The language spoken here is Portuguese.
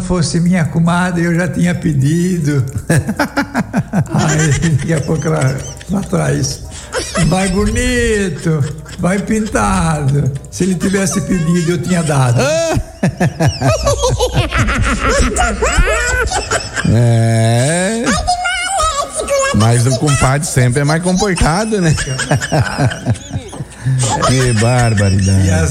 fosse minha comadre, eu já tinha pedido. Aí, daqui a pouco lá atrás, vai bonito, vai pintado. Se ele tivesse pedido, eu tinha dado. É. Mas o compadre sempre é mais comportado, né? Que barbaridade.